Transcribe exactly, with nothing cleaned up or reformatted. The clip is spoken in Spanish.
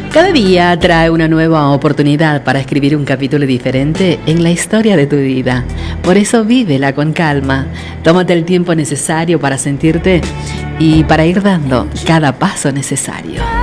Cada día trae una nueva oportunidad para escribir un capítulo diferente en la historia de tu vida. Por eso vívela con calma. Tómate el tiempo necesario para sentirte y para ir dando cada paso necesario.